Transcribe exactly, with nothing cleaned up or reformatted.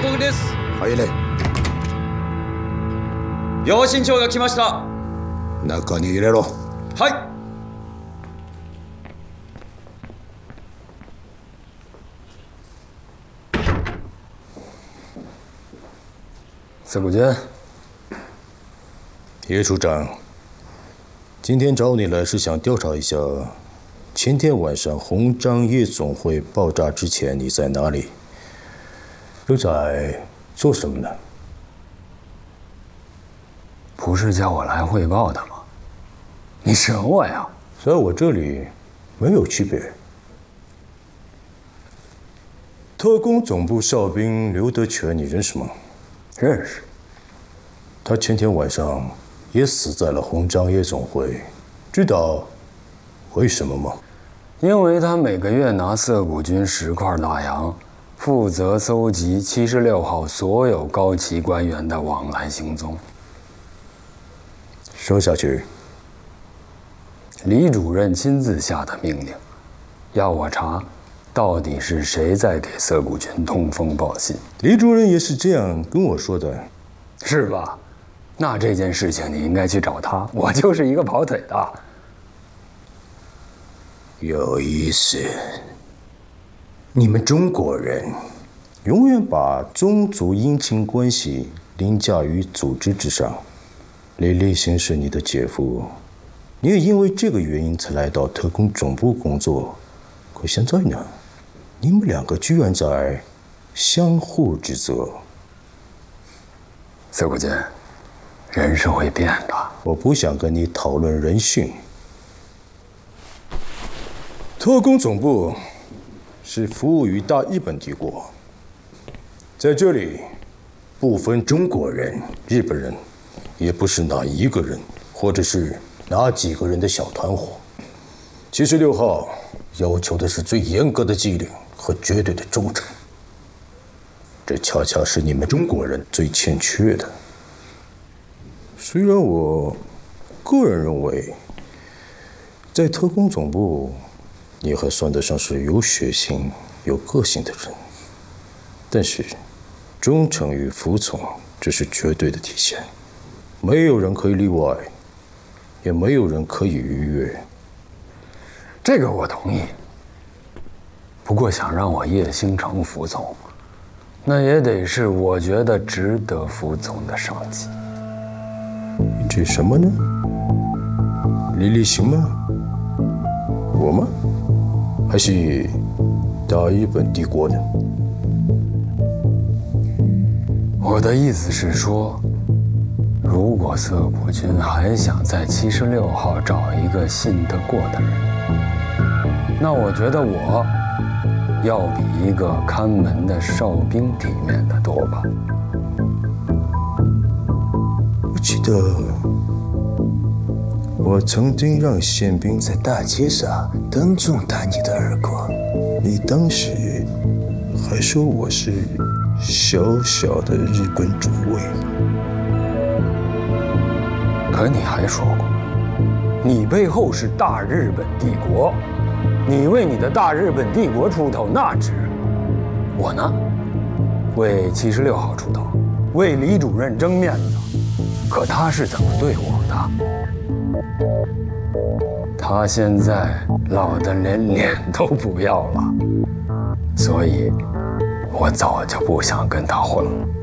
告です。 入れ。 養親長が来ました。 中に入れろ。 はい。 四谷军， 叶处长，今天找你来是想调查一下，前天晚上红章夜总会爆炸之前你在哪里？又在做什么呢？ 不是叫我来汇报的吗？你审我呀？ 在我这里没有区别。特工总部哨兵刘德全，你认识吗？ 认识。 他前天晚上也死在了红章夜总会，知道为什么吗？ 因为他每个月拿涩谷军十块大洋，负责搜集七十六号所有高级官员的往来行踪。 说下去。 李主任亲自下的命令，要我查到底是谁在给涩谷军通风报信。 李主任也是这样跟我说的， 是吧？那这件事情你应该去找他，我就是一个跑腿的。 有意思，你们中国人永远把种族姻亲关系凌驾于组织之上。李立新是你的姐夫，你也因为这个原因才来到特工总部工作，可现在呢，你们两个居然在相互指责。 涩谷军，人是会变的。 我不想跟你讨论人性。特工总部是服务于大日本帝国，在这里不分中国人、日本人，也不是哪一个人，或者是哪几个人的小团伙。七十六号要求的是最严格的纪律和绝对的忠诚，这恰恰是你们中国人最欠缺的。虽然我个人认为，在特工总部，你还算得上是有血性、有个性的人，但是忠诚与服从，这是绝对的体现。没有人可以例外，也没有人可以逾越。 这个我同意。不过想让我叶星辰服从，那也得是我觉得值得服从的上级。 这什么呢？李立行吗？我吗？还是大日本帝国呢？ 我的意思是说，如果涩谷军还想在七十六号找一个信得过的人，那我觉得我要比一个看门的哨兵体面得多吧。 我记得我曾经让宪兵在大街上当众打你的耳光，你当时还说我是小小的日本中尉。 可你还说过，你背后是大日本帝国，你为你的大日本帝国出头那值。我呢，为七十六号出头，为李主任争面子。可他是怎么对我的？他现在老得连脸都不要了，所以我早就不想跟他混了。